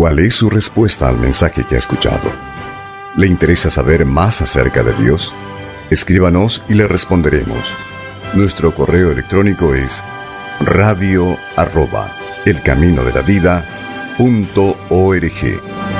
¿Cuál es su respuesta al mensaje que ha escuchado? ¿Le interesa saber más acerca de Dios? Escríbanos y le responderemos. Nuestro correo electrónico es radio@elcaminodelavida.org.